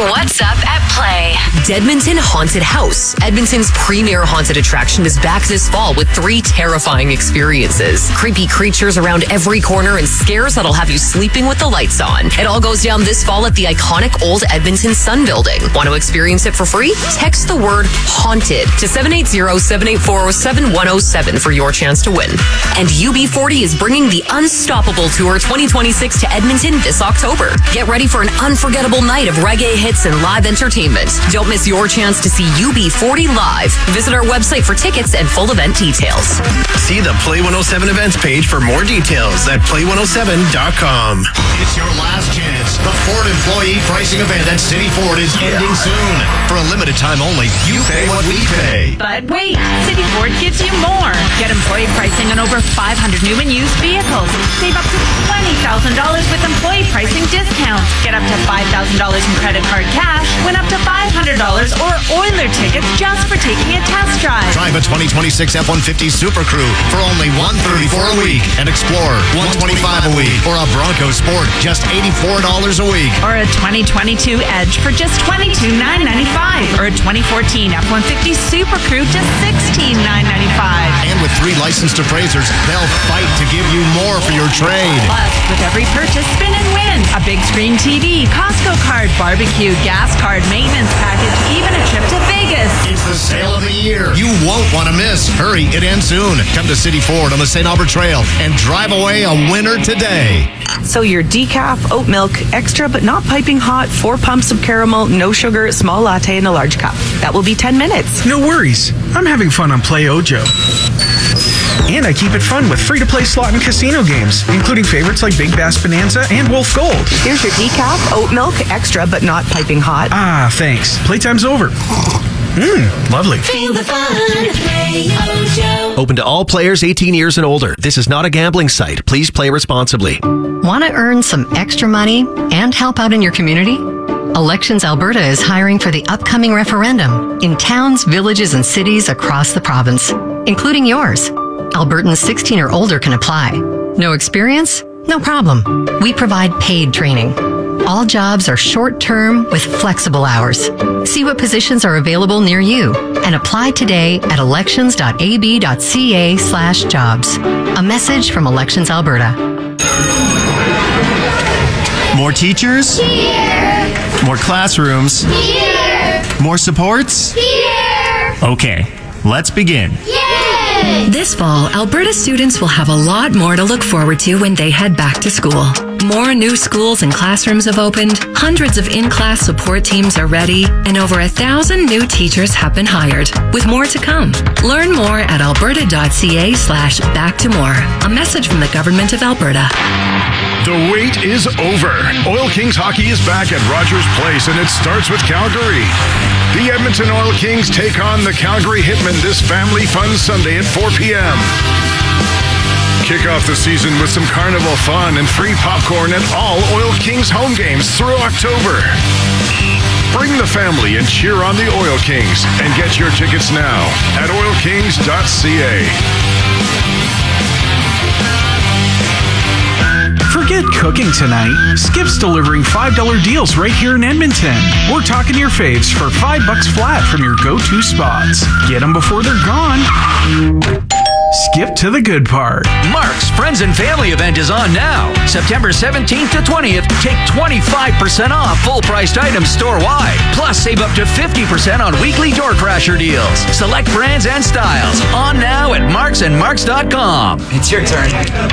What's Up at Play. Dedmonton Haunted House, Edmonton's premier haunted attraction, is back this fall with 3 terrifying experiences. Creepy creatures around every corner and scares that'll have you sleeping with the lights on. It all goes down this fall at the iconic Old Edmonton Sun Building. Want to experience it for free? Text the word HAUNTED to 780-784-7107 for your chance to win. And UB40 is bringing the Unstoppable Tour 2026 to Edmonton this October. Get ready for an unforgettable night of reggae hits and live entertainment. Don't miss your chance to see UB40 live. Visit our website for tickets and full event details. See the Play 107 events page for more details at play107.com. It's your last chance. The Ford Employee Pricing Event at City Ford is ending soon. For a limited time only, you pay what we pay. But wait, City Ford gives you more. Get employee pricing on over 500 new and used vehicles. Save up to $20,000 with employee pricing discounts. Get up to $5,000 in credit card cash, win up to $500 or Oiler tickets just for taking a test drive. Drive a 2026 F-150 Super Crew for only $134 a week, and Explorer $125 a week, or a Bronco Sport just $84 a week, or a 2022 Edge for just $22,995, or a 2014 F-150 Super Crew just $16,995. And with 3 licensed appraisers, they'll fight to give you more for your trade. Plus, with every purchase, spin and win a big screen TV, Costco card, barbecue, gas card, maintenance package, even a trip to Vegas. It's the sale of the year. You won't want to miss. Hurry, it ends soon. Come to City Ford on the St. Albert Trail and drive away a winner today. So your decaf, oat milk, extra but not piping hot, 4 pumps of caramel, no sugar, small latte in a large cup. That will be 10 minutes. No worries. I'm having fun on Play Ojo. And I keep it fun with free-to-play slot and casino games, including favorites like Big Bass Bonanza and Wolf Gold. Here's your decaf, oat milk, extra but not piping hot. Ah, thanks. Playtime's over. Lovely. Feel the fun. Play Ojo. Open to all players 18 years and older. This is not a gambling site. Please play responsibly. Want to earn some extra money and help out in your community? Elections Alberta is hiring for the upcoming referendum in towns, villages, and cities across the province, including yours. Albertans 16 or older can apply. No experience? No problem. We provide paid training. All jobs are short-term with flexible hours. See what positions are available near you and apply today at elections.ab.ca/jobs. A message from Elections Alberta. More teachers? Here. More classrooms? Here. More supports? Here. Okay, let's begin. Yay! This fall, Alberta students will have a lot more to look forward to when they head back to school. More new schools and classrooms have opened, hundreds of in-class support teams are ready, and over 1,000 new teachers have been hired, with more to come. Learn more at alberta.ca/back-to-more. A message from the Government of Alberta. The wait is over. Oil Kings hockey is back at Rogers Place, and it starts with Calgary. The Edmonton Oil Kings take on the Calgary Hitmen this family fun Sunday at 4 p.m. Kick off the season with some carnival fun and free popcorn at all Oil Kings home games through October. Bring the family and cheer on the Oil Kings, and get your tickets now at oilkings.ca. Forget cooking tonight. Skip's delivering $5 deals right here in Edmonton. We're talking your faves for $5 flat from your go-to spots. Get them before they're gone. Skip to the good part. Mark's Friends and Family event is on now. September 17th to 20th, take 25% off full-priced items store-wide. Plus, save up to 50% on weekly door crasher deals. Select brands and styles. On now at marksandmarks.com. It's your turn.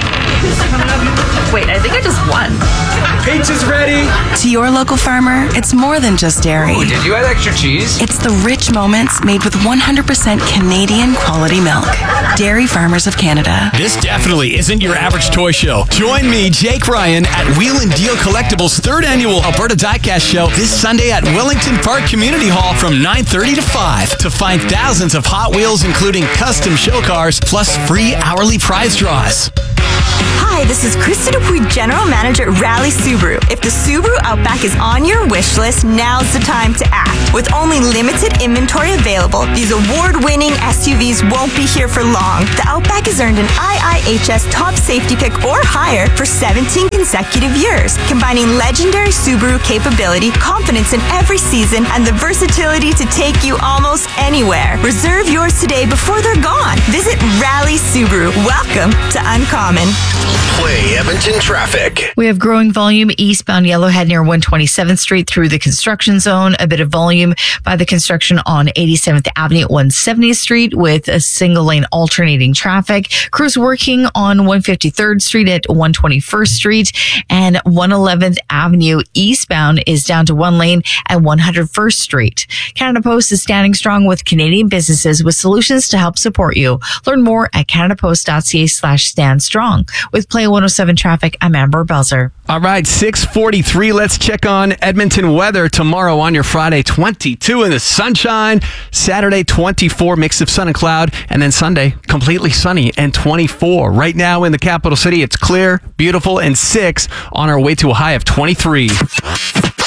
Wait, I think I just won. Pizza's ready. To your local farmer, it's more than just dairy. Oh, did you add extra cheese? It's the rich moments made with 100% Canadian quality milk. Dairy Farmers of Canada. This definitely isn't your average toy show. Join me, Jake Ryan, at Wheel and Deal Collectibles' 3rd annual Alberta Diecast Show this Sunday at Wellington Park Community Hall from 9:30 to 5 to find thousands of Hot Wheels, including custom show cars, plus free hourly prize draws. Hi, Hi, this is Krista Dupuy, General Manager at Rally Subaru. If the Subaru Outback is on your wish list, now's the time to act. With only limited inventory available, these award-winning SUVs won't be here for long. The Outback has earned an IIHS Top Safety Pick or higher for 17 consecutive years, combining legendary Subaru capability, confidence in every season, and the versatility to take you almost anywhere. Reserve yours today before they're gone. Visit Rally Subaru. Welcome to Uncommon. Play Edmonton traffic. We have growing volume eastbound Yellowhead near 127th Street through the construction zone. A bit of volume by the construction on 87th Avenue at 170th Street with a single lane alternating traffic. Crews working on 153rd Street at 121st Street, and 111th Avenue eastbound is down to one lane at 101st Street. Canada Post is standing strong with Canadian businesses with solutions to help support you. Learn more at canadapost.ca/standstrong. With Play 107 traffic, I'm Amber Belzer. All right, 6:43. Let's check on Edmonton weather tomorrow on your Friday. 22 in the sunshine. Saturday, 24, mix of sun and cloud. And then Sunday, completely sunny and 24. Right now in the capital city, it's clear, beautiful, and 6 on our way to a high of 23.